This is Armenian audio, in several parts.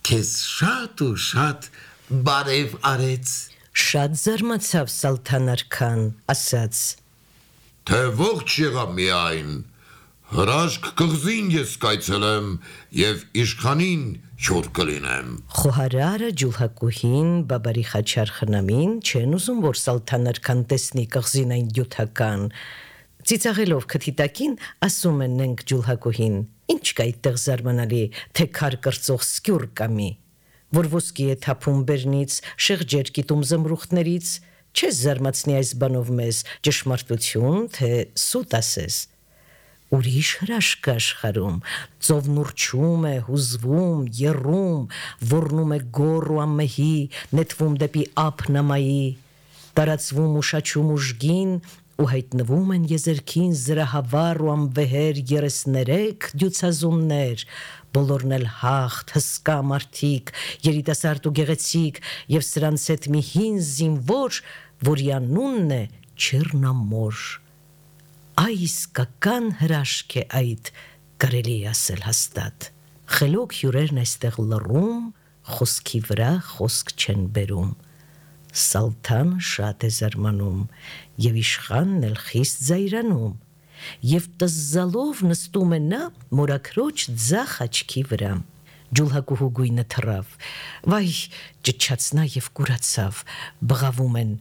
քեզ շատ ու շատ բարև արեց։ Շատ զարմացավ Սալթան արքան, ասաց. Թե ողջ եղա միայն, հրաշք կղզին ես կայցելեմ և իշխանին հյուր կլինեմ։ Խոհարարը, ջուլհակուհին, բաբարի խաչար խնամին չեն ուզում, որ Սալթան արքան տեսնի կղզին այն դյութական։ Ծիծաղելով քթի տակին, ասում են նենք ջուլհակուհին. ինչ կա այդտեղ զարմանալի, թե քար կրծող սկյուռ կամի, որ ոսկի է թափում բերնից, շեղջեր կիտում զմրուխտներից, չես զարմացնի այս բանով մեզ, ճշմարտություն, թե սուտ ասես։ Ուրիշ հրաշք կա աշխարհում, ծովն ուռչում է, հուզվում, եռում, ոռնում է գոռ ու ամմեհի, նետվում դեպի ափ նամայի, տարածվում ուշաչում ուժգին ու հայտնվում են եզերքին զրահավառ ու անվեհեր 33 դյուցազուններ, բոլորն էլ հաղթ, հսկա մարդիկ, երիտասարդ ու գեղեցիկ, և սրանց հետ մի հին զինվոր, որի անունն է Չեռնամոր։ Այ իսկական հրաշք է այդ, կարելի է ասել հաստատ։ Խելոք հյուրերն այստեղ լռում, խոսքի վրա խոսք չեն բերում։ Սալթան շատ է զարմանում, և իշխանն էլ խիստ զայրանում, և տզզալով նստում է նա մորաքրոջ ձախ աչքի վրա։ Ջուլհակուհու գույնը թռավ, վայ, ճչաց նա և կուրացավ, բղավում են.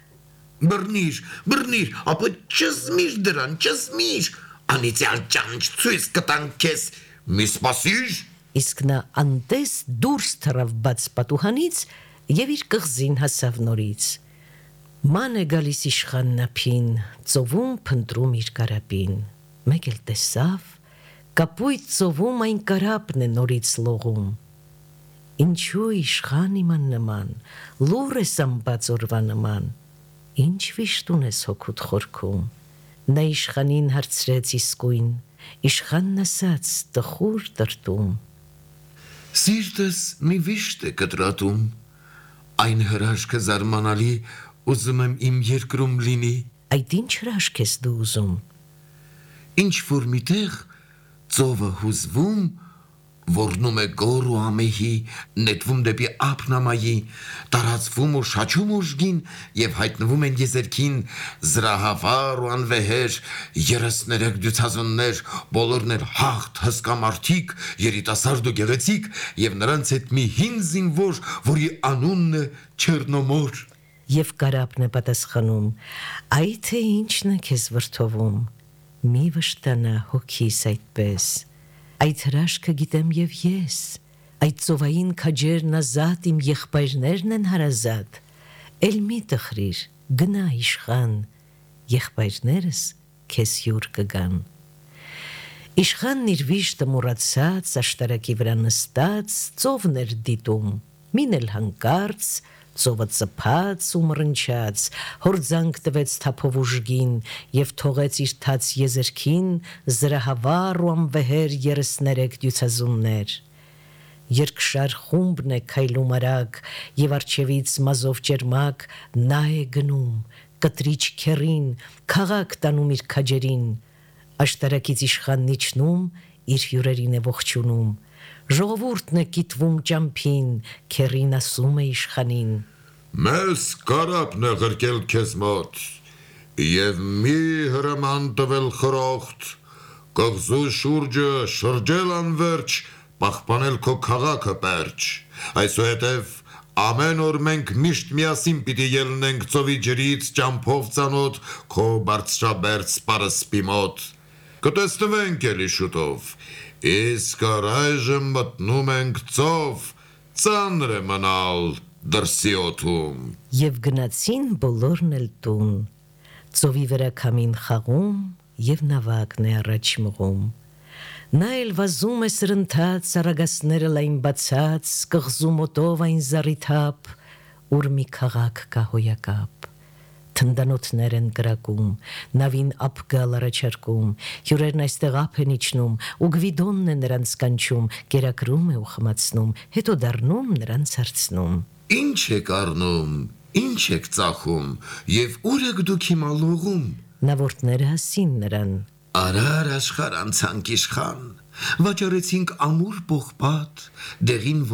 Բռնիր, ապա չզմիր դրան, չզմիր, անիծյալ ճանճ ցույց կտանք քեզ, մի սպասիր։ Իսկ նա անտես դուրս թռավ բաց պատուհանից և իր կղզին հասավ նորից։ Ման է գալիս իշխանն ափին, ծովում փնտրում իր կարապին, մեկ էլ տեսավ, կապույտ ծովում այն կարապն է նորից լողում։ Ինչու իշխան իման նման, լուռ ես ամբած օրվա նման, ինչ վիշտ ունես հոգուդ խորքում։ Նա իշխանին հարցրեց իսկույն, իշխանն ասաց տխուր տրտում. Սիրտս մի վիշտ է կտրատում, այն հրաշքը զարմանալի ուզում եմ իմ երկրում լինի։ Այդ ինչ հրաշք ես դու ուզում։ Ինչ որ միտեղ ծովը հուզվում, ոռնում է գոռ ու ամեհի, նետվում դեպի ափ նամայի, տարածվում ու շաչում ուժգին և հայտնվում են եզերքին զրահավառ ու անվեհեր 33 դյուցազուններ, բոլորն էլ հաղթ, հսկա մարդիկ, երիտասարդ ու գեղեցիկ, և նրանց հետ մի հին զինվոր, որի անունն է Չեռնամոր։ Եվ կարապն է պատասխանում. այ թե ինչն է քեզ վրդովում, մի վշտանա հոգիս այդպես, այդ հրաշքը գիտեմ և ես, այդ ծովային քաջերն ազատ իմ եղբայրներն են հարազատ, էլ մի տխրիր, գնա իշխան, եղբայրներս քեզ հյուր կգան։ Իշխանն իր վիշտը մոռացած, աշտարակի վրա նստած, ծովն էր դիտում, մին էլ հանկարծ, ծովը ծփաց ու մռնչաց, հորձանք տվեց թափով ուժգին և թողեց իր թաց եզերքին զրահավառ ու անվեհեր 33 դյուցազուններ։ Երկշար խումբն է քայլում արագ, և առջևից մազով ճերմակ նա է գնում, կտրիչ քեռին, քաղաք տանում իր քաջերին։ Աշտարակից իշխանն իջնում, իր հյուրերին է ողջունում, ժողովուրդն է կիտվում ճամփին, քեռին ասում է իշխանին. Մեզ կարապն է ղրկել քեզ մոտ, և մի հրաման տվել խրոխտ, կղզու շուրջը շրջել անվերջ, պահպանել քո քաղաքը պերճ, այսուհետև ամեն օր մենք միշտ միասին պիտի ելնենք ծովի ջրից ճամփով ծանոթ քո բարձրաբերդ սպարսպի մոտ, կտեսնվենք էլի շուտով, իսկ առայժմ մտնում ենք ծով, ծանր է մնալ դրսի օդում։ Եվ գնացին բոլորն էլ տուն, ծովի վրա քամին խաղում, և նավակն է առաջ մղում։ Նա էլ վազում է սրընթաց, առագասները լայն բացած, կղզու մոտով այն զառիթափ, ուր մի քաղաք կա հոյակապ։ Թնդանոթներ են կրակում, նավին ափ գալ առաջարկում, հյուրերն այստեղ ափ են իջնում, ու Գվիդոնն է նրանց կանչում, կերակրում է ու խմացնում, հետո դառնում նրանց հարցնում. Ինչ եք առնում, ինչ եք ծախում, և ուր եք դուք հիմա լողում։ Նավորդները ասին նրան. Արար աշխարհ անցանք իշխան, վաճառեցինք ամուր պողպատ, դեղին